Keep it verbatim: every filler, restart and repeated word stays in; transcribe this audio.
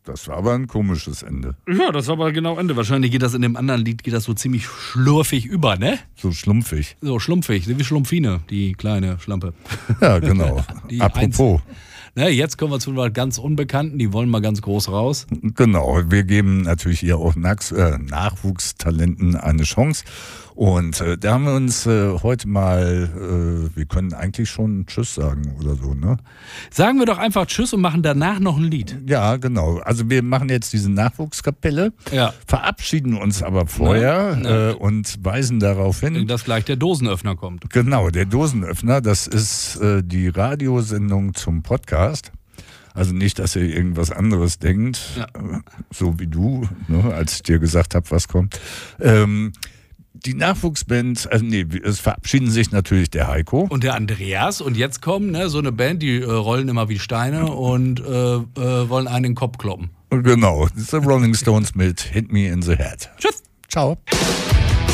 Das war aber ein komisches Ende. Ja, das war aber genau Ende. Wahrscheinlich geht das in dem anderen Lied geht das so ziemlich schlurfig über, ne? So schlumpfig. So schlumpfig, wie Schlumpfine, die kleine Schlampe. Ja, genau. Die Apropos. Ne, jetzt kommen wir zu was ganz Unbekannten, die wollen mal ganz groß raus. Genau, wir geben natürlich hier auch Nachs- äh, Nachwuchstalenten eine Chance. Und äh, da haben wir uns äh, heute mal, äh, wir können eigentlich schon Tschüss sagen oder so, ne? Sagen wir doch einfach Tschüss und machen danach noch ein Lied. Ja, genau. Also wir machen jetzt diese Nachwuchskapelle, Ja. verabschieden uns aber vorher Na, na. Äh, und weisen darauf hin. Dass gleich der Dosenöffner kommt. Genau, der Dosenöffner, das ist äh, die Radiosendung zum Podcast. Also nicht, dass ihr irgendwas anderes denkt, Ja. äh, so wie du, ne, als ich dir gesagt habe, was kommt. Ähm, die Nachwuchsband, also nee, es verabschieden sich natürlich der Heiko. Und der Andreas. Und jetzt kommen ne, so eine Band, die äh, rollen immer wie Steine und äh, äh, wollen einen in den Kopf kloppen. Genau, das ist The Rolling Stones mit Hit Me in the Head. Tschüss. Ciao.